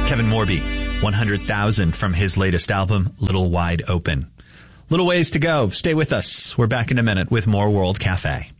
Kevin Morby, 100,000 from his latest album, Little Wide Open. Little ways to go. Stay with us. We're back in a minute with more World Cafe.